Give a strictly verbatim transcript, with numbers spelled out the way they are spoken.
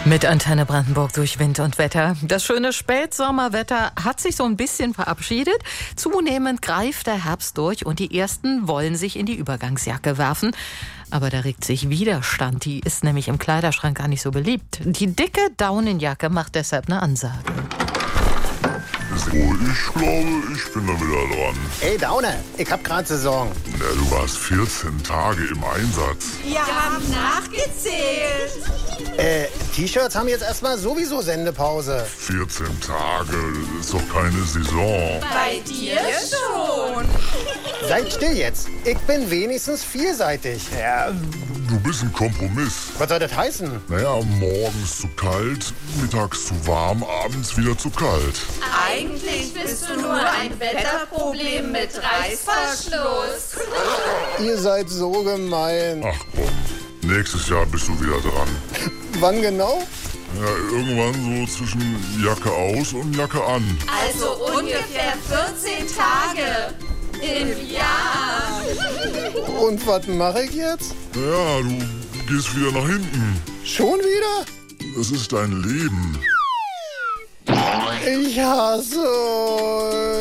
Mit Antenne Brandenburg durch Wind und Wetter. Das schöne Spätsommerwetter hat sich so ein bisschen verabschiedet. Zunehmend greift der Herbst durch und die Ersten wollen sich in die Übergangsjacke werfen. Aber da regt sich Widerstand. Die ist nämlich im Kleiderschrank gar nicht so beliebt. Die dicke Daunenjacke macht deshalb eine Ansage. So, ich glaube, ich bin da wieder dran. Ey, Daune, ich hab grad Saison. Na, du warst vierzehn Tage im Einsatz. Wir haben nachgezählt. Äh, T-Shirts haben jetzt erstmal sowieso Sendepause. vierzehn Tage, das ist doch keine Saison. Bei dir schon. Seid still jetzt. Ich bin wenigstens vielseitig. Ja, du bist ein Kompromiss. Was soll das heißen? Naja, morgens zu kalt, mittags zu warm, abends wieder zu kalt. Eigentlich bist du nur ein Wetterproblem mit Reißverschluss. Ihr seid so gemein. Ach komm, nächstes Jahr bist du wieder dran. Wann genau? Ja, irgendwann so zwischen Jacke aus und Jacke an. Also ungefähr vierzehn Tage im Jahr. Und was mache ich jetzt? Ja, du gehst wieder nach hinten. Schon wieder? Das ist dein Leben. Ich hasse